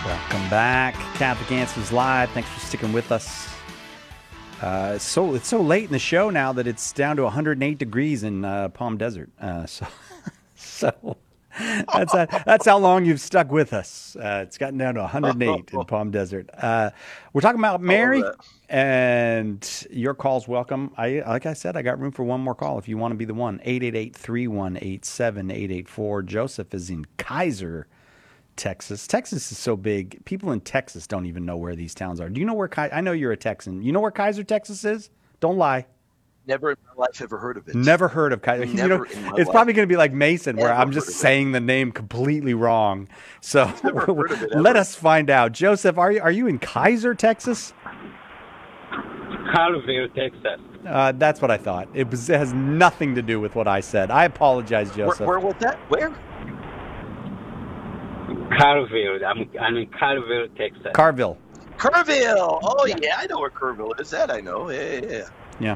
Welcome back. Catholic Answers Live. Thanks for sticking with us. It's so late in the show now that it's down to 108 degrees in Palm Desert. So that's how long you've stuck with us. It's gotten down to 108 in Palm Desert. We're talking about Mary, and your call's welcome. Like I said, I got room for one more call if you want to be the one. 888-318-7884. Joseph is in Kaiser, Texas. Texas is so big. People in Texas don't even know where these towns are. Do you know where I know you're a Texan. You know where Kaiser, Texas is? Don't lie. Never in my life ever heard of it. Never heard of Kaiser. Never in my life. It's probably going to be like Mason, where Never I'm just saying the name completely wrong. So Never heard of it, let us find out. Joseph, are you in Kaiser, Texas? Carville, Texas. That's what I thought. It has nothing to do with what I said. I apologize, Joseph. Where was that? Where? Carville. I'm in Carville, Texas. Carville. Kerrville. Oh, yeah, I know where Kerrville is. That I know. Yeah.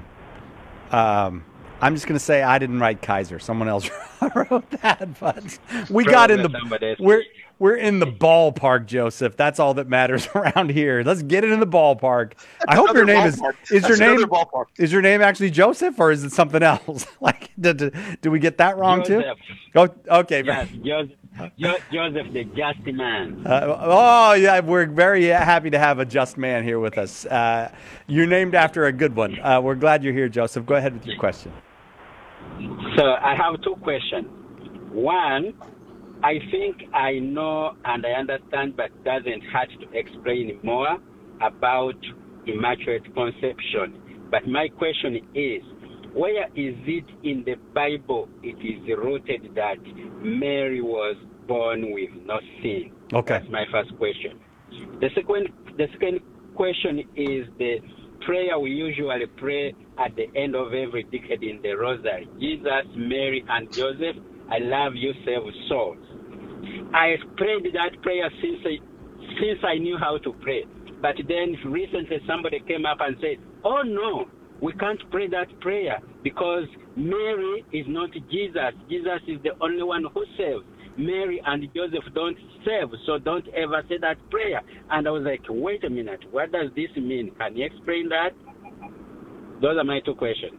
I'm just going to say I didn't write Kaiser. Someone else wrote that, but we got in the we're in the ballpark, Joseph. That's all that matters around here. Let's get it in the ballpark. I hope your name is your name actually Joseph, or is it something else? Like did we get that wrong Joseph. too? Oh, okay. Yes, Joseph, the just man. Yeah, we're very happy to have a just man here with us. You're named after a good one. We're glad you're here, Joseph. Go ahead with your question. So I have two questions. One, I think I know and I understand, but doesn't hurt to explain more about Immaculate Conception. But my question is, where is it in the Bible it is rooted that Mary was born with no sin? Okay. That's my first question. The second question is the prayer we usually pray at the end of every decade in the Rosary. Jesus, Mary, and Joseph, I love you, save souls. I prayed that prayer since I knew how to pray. But then recently somebody came up and said, oh no, we can't pray that prayer because Mary is not Jesus. Jesus is the only one who saves. Mary and Joseph don't save, so don't ever say that prayer. And I was like, wait a minute, what does this mean? Can you explain that? Those are my two questions.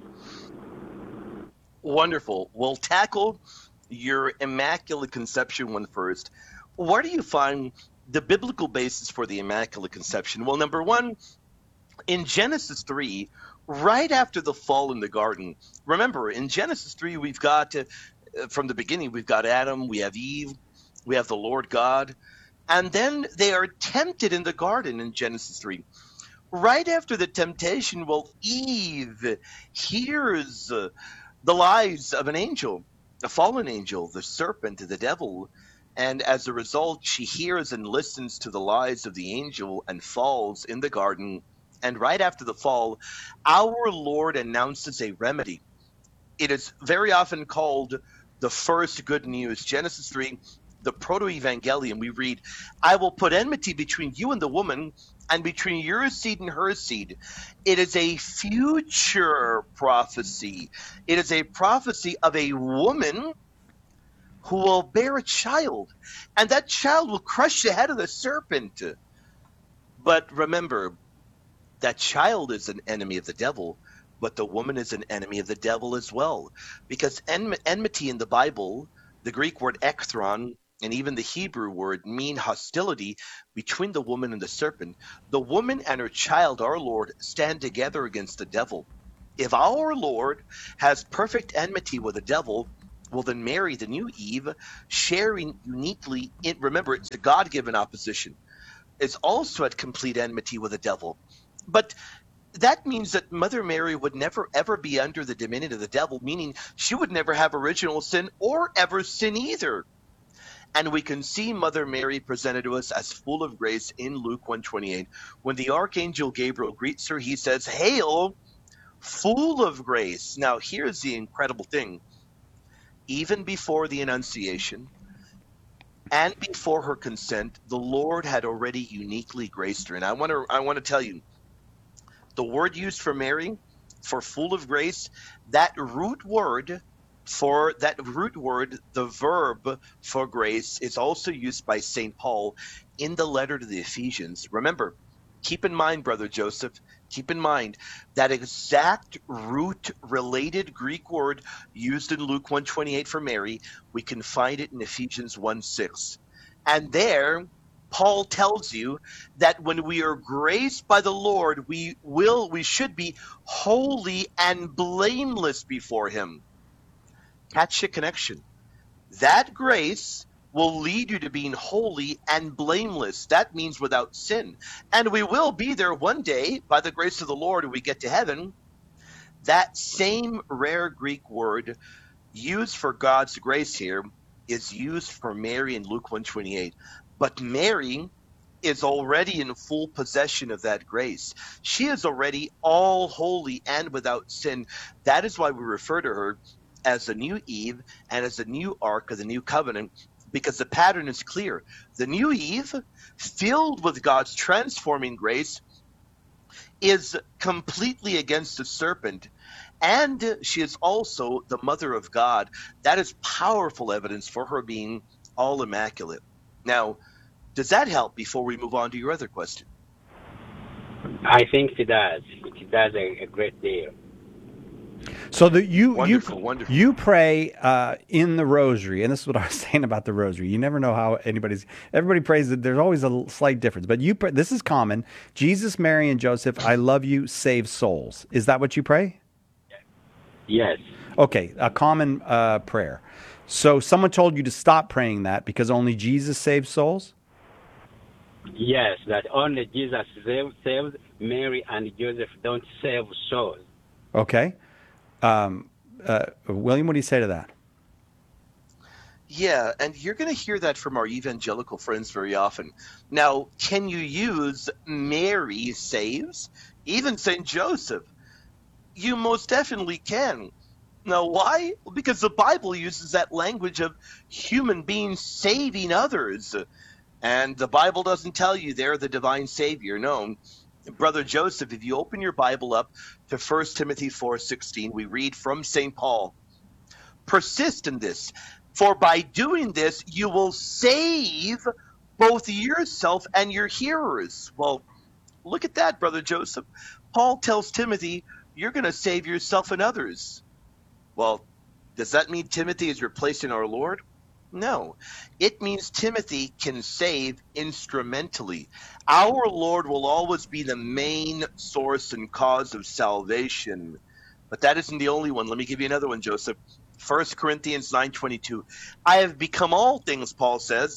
Wonderful. We'll tackle your Immaculate Conception one first. Where do you find the biblical basis for the Immaculate Conception? Well, number one, in Genesis 3, right after the fall in the garden, remember, in Genesis 3, we've got, from the beginning, we've got Adam, we have Eve, we have the Lord God, and then they are tempted in the garden in Genesis 3. Right after the temptation, well, Eve hears the lies of an angel, a fallen angel, the serpent, the devil, and as a result, she hears and listens to the lies of the angel and falls in the garden. And right after the fall, our Lord announces a remedy. It is very often called the first good news. Genesis 3, the Proto-Evangelium, we read, I will put enmity between you and the woman, and between your seed and her seed. It is a future prophecy. It is a prophecy of a woman who will bear a child, and that child will crush the head of the serpent. But remember, that child is an enemy of the devil, but the woman is an enemy of the devil as well. Because enmity in the Bible, the Greek word ekthron, and even the Hebrew word mean hostility between the woman and the serpent. The woman and her child, our Lord, stand together against the devil. If our Lord has perfect enmity with the devil, well, then Mary, the new Eve, sharing uniquely, remember, it's a God-given opposition, is also at complete enmity with the devil. But that means that Mother Mary would never, ever be under the dominion of the devil, meaning she would never have original sin or ever sin either. And we can see Mother Mary presented to us as full of grace in Luke 1:28. When the Archangel Gabriel greets her, he says, Hail, full of grace. Now, here's the incredible thing. Even before the Annunciation and before her consent, the Lord had already uniquely graced her. And I want to tell you, the word used for Mary, for full of grace, that root word for that root word, the verb for grace is also used by St. Paul in the letter to the Ephesians. Remember, keep in mind, Brother Joseph, keep in mind that exact root-related Greek word used in Luke 1:28 for Mary, we can find it in Ephesians 1:6. And there, Paul tells you that when we are graced by the Lord, we should be holy and blameless before him. Catch the connection. That grace will lead you to being holy and blameless. That means without sin. And we will be there one day by the grace of the Lord when we get to heaven. That same rare Greek word used for God's grace here is used for Mary in Luke 1:28. But Mary is already in full possession of that grace. She is already all holy and without sin. That is why we refer to her as the new Eve and as the new Ark of the new covenant, because the pattern is clear. The new Eve, filled with God's transforming grace, is completely against the serpent, and she is also the mother of God. That is powerful evidence for her being all immaculate. Now, does that help before we move on to your other question? I think it does. It does a great deal. So Wonderful. you pray in the rosary, and this is what I was saying about the rosary. You never know how everybody prays. There's always a slight difference, but you pray, this is common. Jesus, Mary, and Joseph, I love you, save souls. Is that what you pray? Yes. Okay, a common prayer. So someone told you to stop praying that because only Jesus saves souls? Yes, that only Jesus saves. Mary and Joseph don't save souls. Okay. William, what do you say to that? Yeah, and you're going to hear that from our evangelical friends very often. Now, can you use Mary saves? Even St. Joseph? You most definitely can. Now, why? Well, because the Bible uses that language of human beings saving others. And the Bible doesn't tell you they're the divine Savior. No. Brother Joseph, if you open your Bible up to 1 Timothy 4:16, we read from St. Paul, persist in this, for by doing this you will save both yourself and your hearers. Well, look at that, Brother Joseph. Paul tells Timothy, you're going to save yourself and others. Well, does that mean Timothy is replacing our Lord? No. It means Timothy can save instrumentally. Our Lord will always be the main source and cause of salvation. But that isn't the only one. Let me give you another one, Joseph. 1 Corinthians 9:22. I have become all things, Paul says,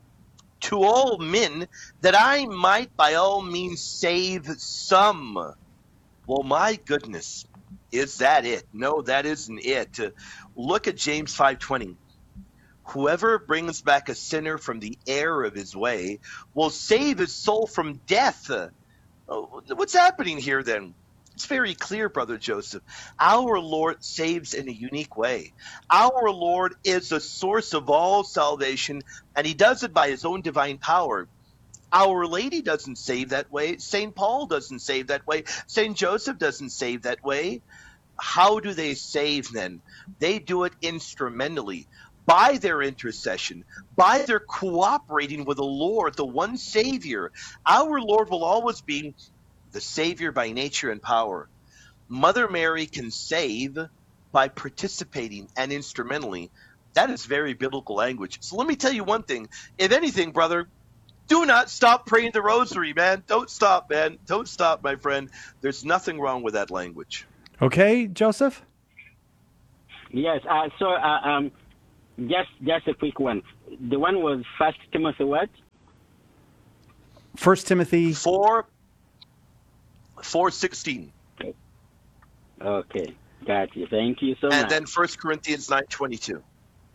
to all men, that I might by all means save some. Well, my goodness, is that it? No, that isn't it. Look at James 5:20. Whoever brings back a sinner from the error of his way will save his soul from death. What's happening here then? It's very clear, Brother Joseph. Our Lord saves in a unique way. Our Lord is the source of all salvation, and he does it by his own divine power. Our Lady doesn't save that way. St. Paul doesn't save that way. St. Joseph doesn't save that way. How do they save then? They do it instrumentally, by their intercession, by their cooperating with the Lord, the one Savior. Our Lord will always be the Savior by nature and power. Mother Mary can save by participating and instrumentally. That is very biblical language. So let me tell you one thing. If anything, brother, do not stop praying the rosary, man. Don't stop, man. Don't stop, my friend. There's nothing wrong with that language. Okay, Joseph? Yes, just a quick one. The one was 1 Timothy what? 1 Timothy 4:16. Okay, got you. Thank you so much. And then 1 Corinthians 9:22.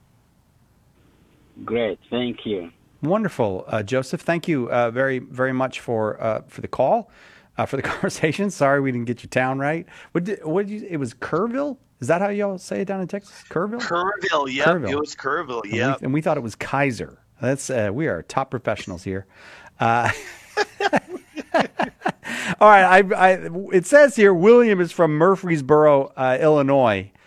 Great, thank you. Wonderful, Joseph. Thank you very, very much for the call, for the conversation. Sorry we didn't get your town right. What did you? It was Kerrville. Is that how y'all say it down in Texas? Kerrville? Kerrville, yeah. Kerrville. It was Kerrville, yeah. And we thought it was Kaiser. That's we are top professionals here. All right. It says here William is from Murfreesboro, Illinois.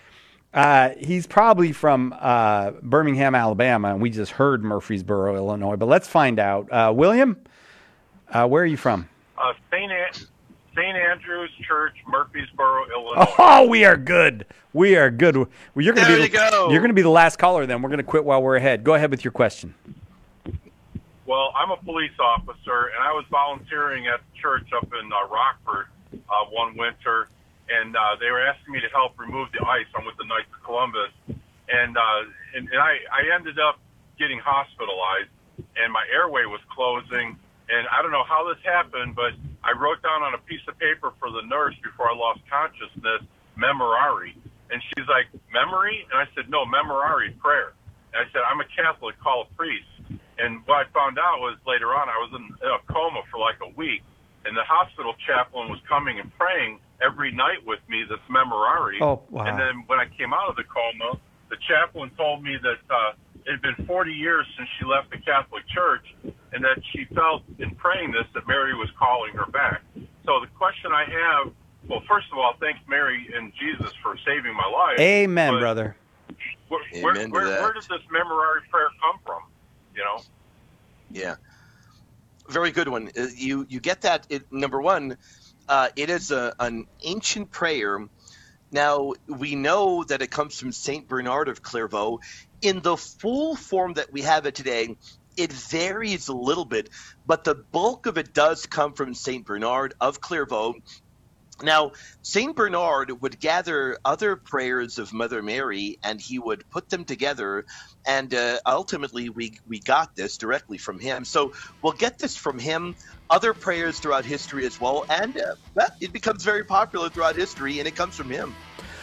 He's probably from Birmingham, Alabama, and we just heard Murfreesboro, Illinois. But let's find out. William, where are you from? St. Andrew's Church, Murfreesboro, Illinois. Oh, we are good. We are good. Well, you're going to be the last caller. Then we're going to quit while we're ahead. Go ahead with your question. Well, I'm a police officer, and I was volunteering at the church up in Rockford one winter, and they were asking me to help remove the ice. I'm with the Knights of Columbus, and I ended up getting hospitalized, and my airway was closing, and I don't know how this happened, but I wrote down on a piece of paper for the nurse before I lost consciousness, memorare, and she's like, memory? And I said, no, memorare, prayer. And I said, I'm a Catholic, call a priest. And what I found out was later on I was in a coma for like a week, and the hospital chaplain was coming and praying every night with me, this memorare. Oh, wow. And then when I came out of the coma, the chaplain told me that it had been 40 years since she left the Catholic Church, and that she felt in praying this that Mary was calling her back. So the question I have, well, first of all, thanks Mary and Jesus for saving my life. Amen, brother. Where does this memorare prayer come from? You know? Yeah. Very good one. You get that. Number one, it is an ancient prayer. Now, we know that it comes from St. Bernard of Clairvaux. In the full form that we have it today, it varies a little bit, but the bulk of it does come from St. Bernard of Clairvaux. Now, St. Bernard would gather other prayers of Mother Mary, and he would put them together, and ultimately we got this directly from him. So we'll get this from him, other prayers throughout history as well, and it becomes very popular throughout history, and it comes from him.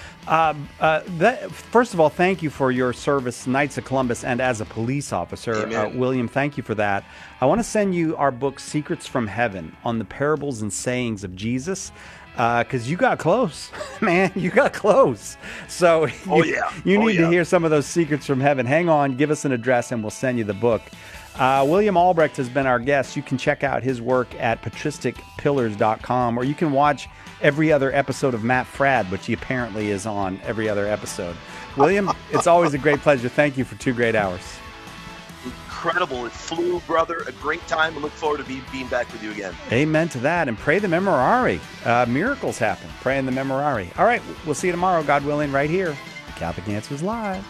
First of all, thank you for your service, Knights of Columbus, and as a police officer. William, thank you for that. I want to send you our book, Secrets from Heaven, on the parables and sayings of Jesus, because you got close, man. You got close. So you need to hear some of those secrets from heaven. Hang on, give us an address, and we'll send you the book. William Albrecht has been our guest. You can check out his work at patristickpillars.com, or you can watch every other episode of Matt Fradd, which he apparently is on every other episode. William, it's always a great pleasure. Thank you for 2 great hours. Incredible. It flew, brother. A great time. I look forward to being back with you again. Amen to that. And pray the memorare. Miracles happen. Pray in the memorare. All right. We'll see you tomorrow, God willing, right here. Catholic Answers Live.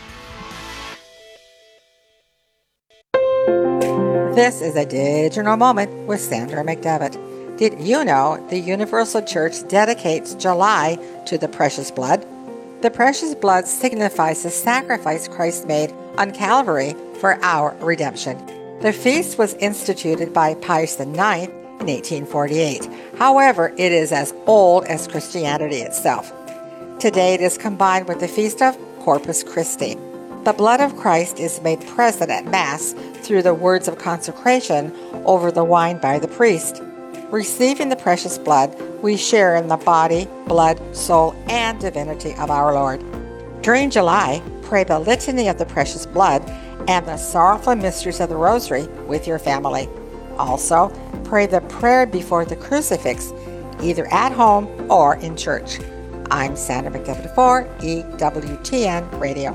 This is a digital moment with Sandra McDevitt. Did you know the Universal Church dedicates July to the precious blood? The precious blood signifies the sacrifice Christ made on Calvary for our redemption. The feast was instituted by Pius IX in 1848. However, it is as old as Christianity itself. Today it is combined with the feast of Corpus Christi. The blood of Christ is made present at Mass through the words of consecration over the wine by the priest. Receiving the precious blood, we share in the body, blood, soul, and divinity of our Lord. During July, pray the Litany of the Precious Blood and the Sorrowful Mysteries of the Rosary with your family. Also, pray the prayer before the crucifix, either at home or in church. I'm Sandra McDevitt for EWTN Radio.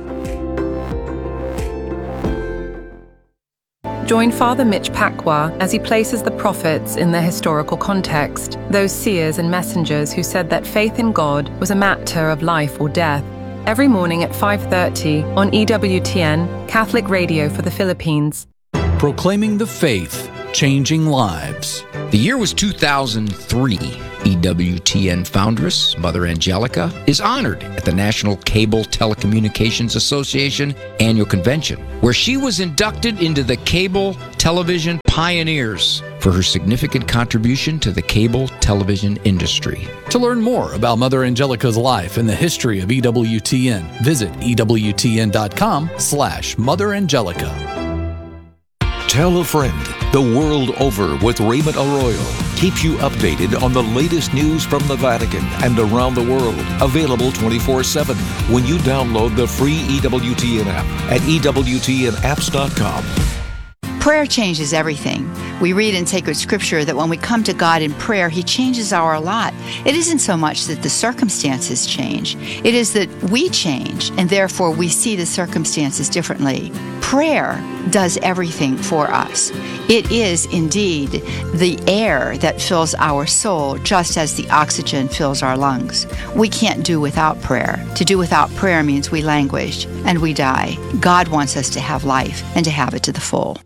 Join Father Mitch Pacwa as he places the prophets in their historical context, those seers and messengers who said that faith in God was a matter of life or death. Every morning at 5:30 on EWTN, Catholic Radio for the Philippines. Proclaiming the faith, changing lives. The year was 2003. EWTN foundress, Mother Angelica, is honored at the National Cable Telecommunications Association annual convention, where she was inducted into the Cable Television Pioneers for her significant contribution to the cable television industry. To learn more about Mother Angelica's life and the history of EWTN, visit EWTN.com/Mother Angelica. Tell a friend. The World Over with Raymond Arroyo keeps you updated on the latest news from the Vatican and around the world. Available 24/7 when you download the free EWTN app at EWTNapps.com. Prayer changes everything. We read in sacred scripture that when we come to God in prayer, He changes our lot. It isn't so much that the circumstances change. It is that we change, and therefore we see the circumstances differently. Prayer does everything for us. It is indeed the air that fills our soul, just as the oxygen fills our lungs. We can't do without prayer. To do without prayer means we languish and we die. God wants us to have life and to have it to the full.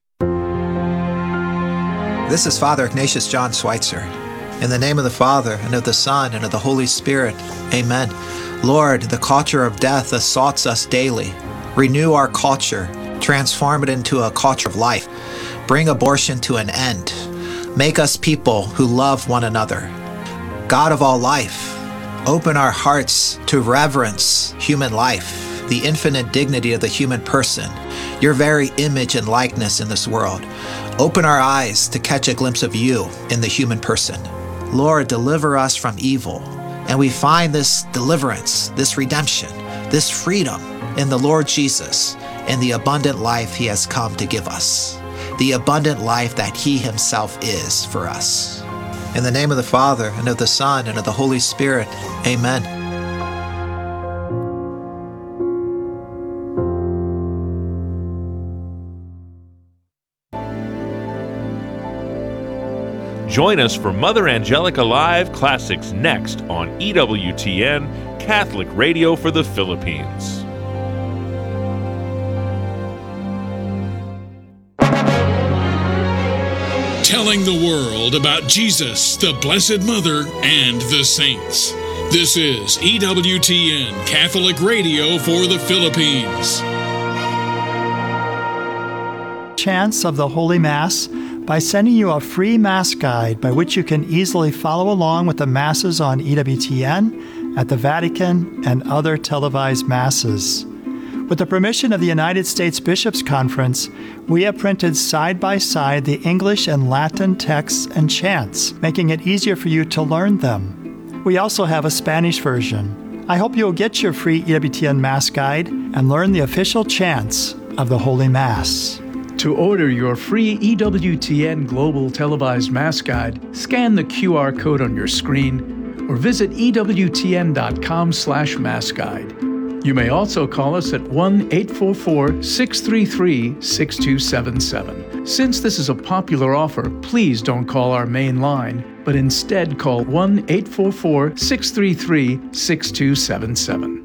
This is Father Ignatius John Schweitzer. In the name of the Father, and of the Son, and of the Holy Spirit, amen. Lord, the culture of death assaults us daily. Renew our culture. Transform it into a culture of life. Bring abortion to an end. Make us people who love one another. God of all life, open our hearts to reverence human life, the infinite dignity of the human person, your very image and likeness in this world. Open our eyes to catch a glimpse of you in the human person. Lord, deliver us from evil. And we find this deliverance, this redemption, this freedom in the Lord Jesus and the abundant life He has come to give us, the abundant life that He Himself is for us. In the name of the Father, and of the Son, and of the Holy Spirit, amen. Join us for Mother Angelica Live Classics next on EWTN, Catholic Radio for the Philippines. Telling the world about Jesus, the Blessed Mother, and the saints. This is EWTN, Catholic Radio for the Philippines. Chants of the Holy Mass by sending you a free Mass guide by which you can easily follow along with the Masses on EWTN, at the Vatican, and other televised Masses. With the permission of the United States Bishops' Conference, we have printed side by side the English and Latin texts and chants, making it easier for you to learn them. We also have a Spanish version. I hope you'll get your free EWTN Mass guide and learn the official chants of the Holy Mass. To order your free EWTN Global Televised Mass Guide, scan the QR code on your screen or visit EWTN.com/Mass Guide. You may also call us at 1-844-633-6277. Since this is a popular offer, please don't call our main line, but instead call 1-844-633-6277.